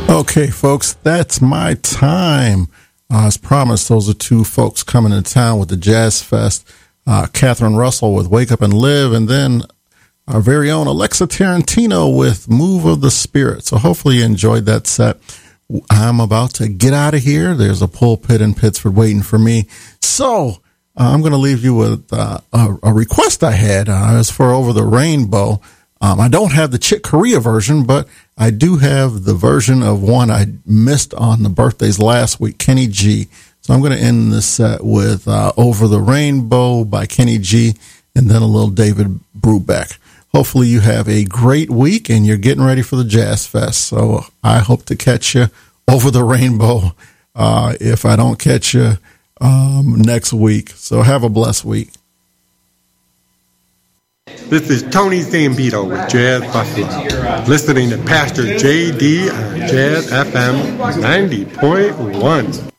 Okay, folks, that's my time. As promised, those are two folks coming to town with the Jazz Fest. Catherine Russell with Wake Up and Live, and then our very own Alexa Tarantino with Move of the Spirit. So hopefully you enjoyed that set. I'm about to get out of here. There's a pulpit in Pittsford waiting for me. So I'm going to leave you with a request I had. As for Over the Rainbow, I don't have the Chick Corea version, but I do have the version of one I missed on the birthdays last week, Kenny G. So I'm going to end this set with Over the Rainbow by Kenny G, and then a little David Brubeck. Hopefully you have a great week and you're getting ready for the Jazz Fest. So I hope to catch you over the rainbow if I don't catch you next week. So have a blessed week. This is Tony Zambito with Jazz Buffalo, listening to Pastor J.D. on Jazz FM 90.1.